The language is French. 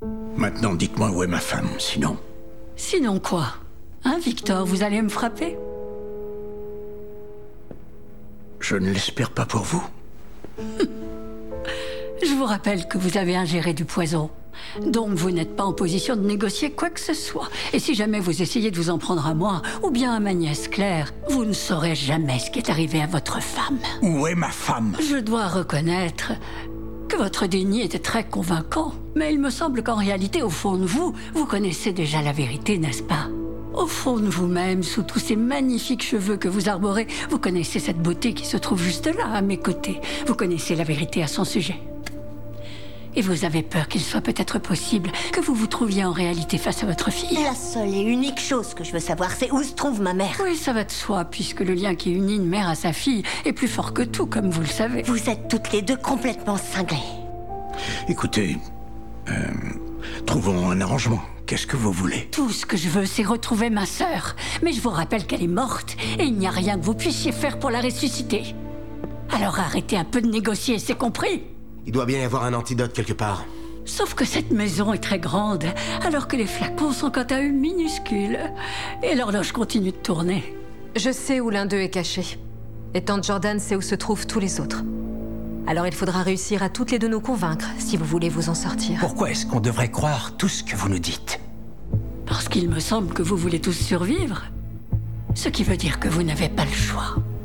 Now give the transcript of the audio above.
Maintenant, dites-moi où est ma femme, sinon... Sinon quoi? Hein, Victor, vous allez me frapper? Je ne l'espère pas pour vous. Je vous rappelle que vous avez ingéré du poison. Donc vous n'êtes pas en position de négocier quoi que ce soit. Et si jamais vous essayez de vous en prendre à moi, ou bien à ma nièce Claire, vous ne saurez jamais ce qui est arrivé à votre femme. Où est ma femme? Je dois reconnaître que votre déni était très convaincant. Mais il me semble qu'en réalité, au fond de vous, vous connaissez déjà la vérité, n'est-ce pas? Au fond de vous-même, sous tous ces magnifiques cheveux que vous arborez, vous connaissez cette beauté qui se trouve juste là, à mes côtés. Vous connaissez la vérité à son sujet. Et vous avez peur qu'il soit peut-être possible que vous vous trouviez en réalité face à votre fille. La seule et unique chose que je veux savoir, c'est où se trouve ma mère. Oui, ça va de soi, puisque le lien qui unit une mère à sa fille est plus fort que tout, comme vous le savez. Vous êtes toutes les deux complètement cinglées. Écoutez, trouvons un arrangement. Qu'est-ce que vous voulez? Tout ce que je veux, c'est retrouver ma sœur. Mais je vous rappelle qu'elle est morte, et il n'y a rien que vous puissiez faire pour la ressusciter. Alors arrêtez un peu de négocier, c'est compris? Il doit bien y avoir un antidote quelque part. Sauf que cette maison est très grande, alors que les flacons sont quant à eux minuscules. Et l'horloge continue de tourner. Je sais où l'un d'eux est caché. Et Tante Jordan sait où se trouvent tous les autres. Alors il faudra réussir à toutes les deux nous convaincre, si vous voulez vous en sortir. Pourquoi est-ce qu'on devrait croire tout ce que vous nous dites? Parce qu'il me semble que vous voulez tous survivre. Ce qui veut dire que vous n'avez pas le choix.